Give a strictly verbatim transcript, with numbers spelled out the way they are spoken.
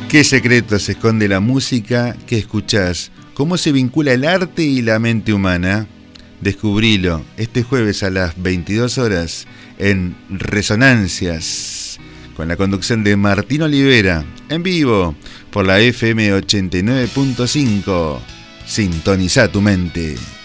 ¿Qué secreto se esconde la música que escuchás? ¿Cómo se vincula el arte y la mente humana? Descubrilo este jueves a las veintidós horas en Resonancias, con la conducción de Martín Olivera, en vivo por la F M ochenta y nueve punto cinco. Sintoniza tu mente.